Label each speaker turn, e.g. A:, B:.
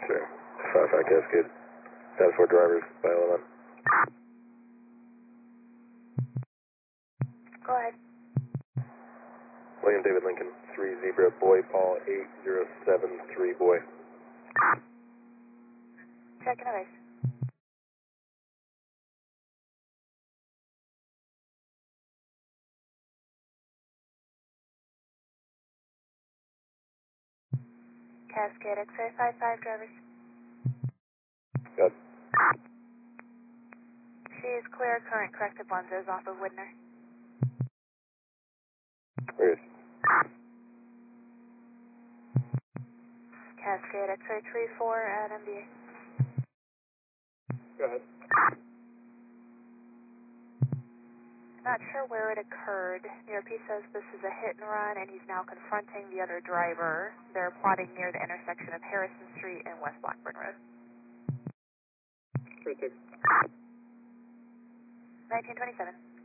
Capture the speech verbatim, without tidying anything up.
A: Sure. five five Cascade. ten four drivers, by eleven.
B: Go ahead.
A: William David Lincoln, three Zebra, Boy, Paul, eight zero seven three, Boy.
B: Check and erase. Cascade X-ray five five drivers.
A: Got
B: She is clear, current corrective lenses off of Widner.
A: Very good.
B: Cascade X-ray three four at M B A.
A: Go ahead.
B: Not sure where it occurred. E R P says this is a hit and run and he's now confronting the other driver. They're plotting near the intersection of Harrison Street and West Blackburn Road.
A: three six.
B: nineteen twenty-seven.